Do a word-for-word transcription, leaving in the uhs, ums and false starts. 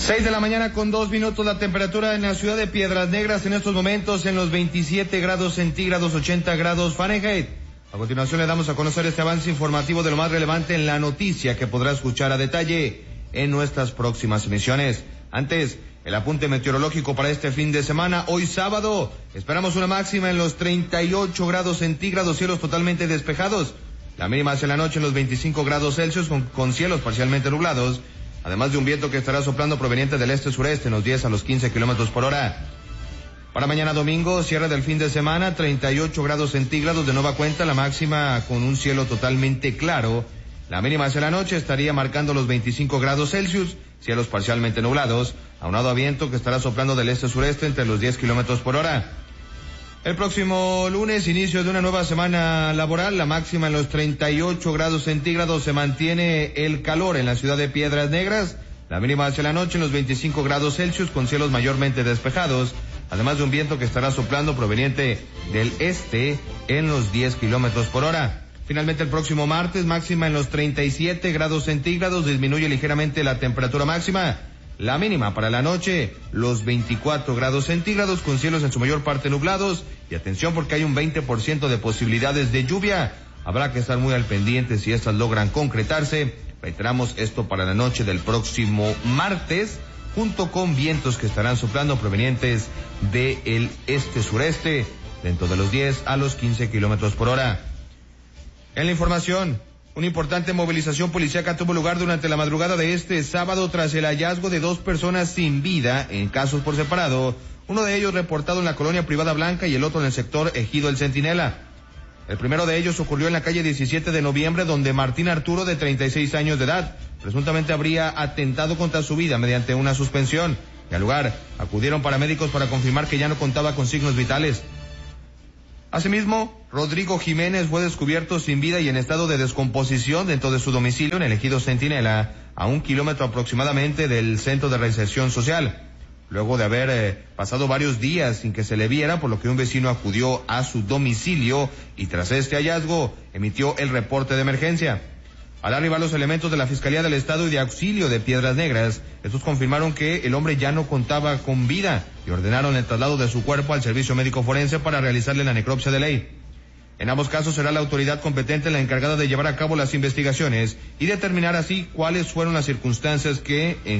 Seis de la mañana con dos minutos, la temperatura en la ciudad de Piedras Negras en estos momentos en los veintisiete grados centígrados, ochenta grados Fahrenheit. A continuación le damos a conocer este avance informativo de lo más relevante en la noticia que podrá escuchar a detalle en nuestras próximas emisiones. Antes, el apunte meteorológico para este fin de semana. Hoy sábado esperamos una máxima en los treinta y ocho grados centígrados, cielos totalmente despejados. La mínima hacia la noche en los veinticinco grados Celsius con, con cielos parcialmente nublados. Además de un viento que estará soplando proveniente del este-sureste en los diez a los quince kilómetros por hora. Para mañana domingo, cierre del fin de semana, treinta y ocho grados centígrados de nueva cuenta, la máxima con un cielo totalmente claro. La mínima hacia la noche estaría marcando los veinticinco grados Celsius, cielos parcialmente nublados, aunado a viento que estará soplando del este-sureste entre los diez kilómetros por hora. El próximo lunes, inicio de una nueva semana laboral, la máxima en los treinta y ocho grados centígrados, se mantiene el calor en la ciudad de Piedras Negras, la mínima hacia la noche en los veinticinco grados Celsius con cielos mayormente despejados, además de un viento que estará soplando proveniente del este en los diez kilómetros por hora. Finalmente el próximo martes, máxima en los treinta y siete grados centígrados, disminuye ligeramente la temperatura máxima. La mínima para la noche, los veinticuatro grados centígrados con cielos en su mayor parte nublados. Y atención porque hay un veinte por ciento de posibilidades de lluvia. Habrá que estar muy al pendiente si estas logran concretarse. Reiteramos esto para la noche del próximo martes, junto con vientos que estarán soplando provenientes del este-sureste, dentro de los diez a los quince kilómetros por hora. En la información, una importante movilización policíaca tuvo lugar durante la madrugada de este sábado tras el hallazgo de dos personas sin vida en casos por separado, uno de ellos reportado en la colonia Privada Blanca y el otro en el sector Ejido El Centinela. El primero de ellos ocurrió en la calle diecisiete de noviembre, donde Martín Arturo, de treinta y seis años de edad, presuntamente habría atentado contra su vida mediante una suspensión. Y al lugar acudieron paramédicos para confirmar que ya no contaba con signos vitales. Asimismo, Rodrigo Jiménez fue descubierto sin vida y en estado de descomposición dentro de su domicilio en el Ejido Centinela, a un kilómetro aproximadamente del Centro de Reinserción Social, luego de haber eh, pasado varios días sin que se le viera, por lo que un vecino acudió a su domicilio y tras este hallazgo emitió el reporte de emergencia. Al arribar los elementos de la Fiscalía del Estado y de Auxilio de Piedras Negras, estos confirmaron que el hombre ya no contaba con vida y ordenaron el traslado de su cuerpo al servicio médico forense para realizarle la necropsia de ley. En ambos casos será la autoridad competente la encargada de llevar a cabo las investigaciones y determinar así cuáles fueron las circunstancias que en